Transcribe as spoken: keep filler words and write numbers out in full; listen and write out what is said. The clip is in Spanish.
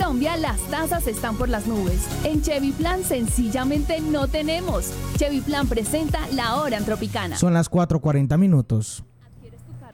Colombia las tasas están por las nubes. En Chevy Plan sencillamente no tenemos. Chevy Plan presenta La Hora en Tropicana. Son las cuatro cuarenta minutos.